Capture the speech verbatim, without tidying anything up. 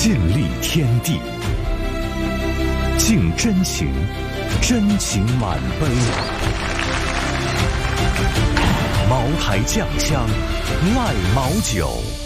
尽力天地，敬真情，真情满杯。茅台酱香，赖茅酒。